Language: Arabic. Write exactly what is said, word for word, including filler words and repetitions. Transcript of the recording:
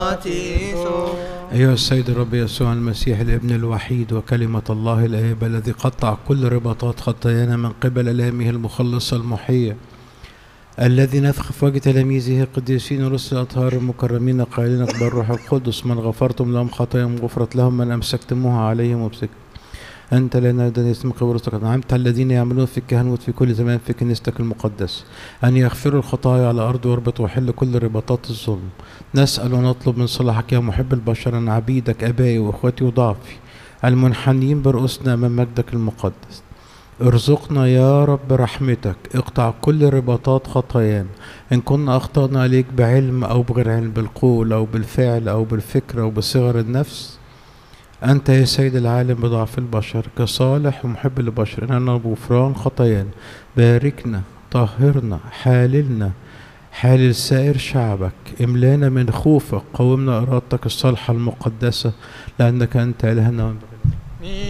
أيها السيد الرب يسوع المسيح الابن الوحيد وكلمة الله الآب الذي قطع كل رباطات خطايانا من قبل آلامه المخلصة المحية، الذي نفخ في وجه تلاميذه القديسين ورسل الأطهار المكرمين قائلين بالروح القدس: من غفرتم لهم خطاياهم غفرت لهم، من أمسكتموها عليهم وبسك أنت لنا أيضا يسمك ورسلك. نعمت الذين يعملون في الكهنوت في كل زمان في كنيستك المقدس أن يغفروا الخطايا على أرض وربط وحل كل رباطات الظلم. نسأل ونطلب من صلاحك يا محب البشر أن عبيدك أبائي وإخوتي وضعفي المنحنين برؤوسنا أمام مجدك المقدس ارزقنا يا رب رحمتك، اقطع كل رباطات خطايانا إن كنا أخطأنا عليك بعلم أو بغير علم، بالقول أو بالفعل أو بالفكر أو بصغر النفس. أنت يا سيد العالم بضعف البشر كصالح ومحب للبشر إننا بغفران خطايانا. باركنا، طهرنا، حاللنا، حالل سائر شعبك، املانا من خوفك، قومنا إرادتك الصالحة المقدسة، لأنك أنت إلهنا.